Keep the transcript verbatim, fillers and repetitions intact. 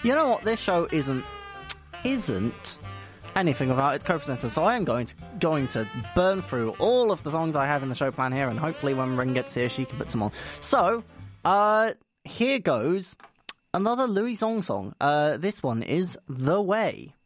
You know what? This show isn't isn't anything without its co-presenter, so I am going to going to burn through all of the songs I have in the show plan here, and hopefully when Ring gets here, she can put some on. So, uh, here goes another Louis Song song. Uh, this one is The Way.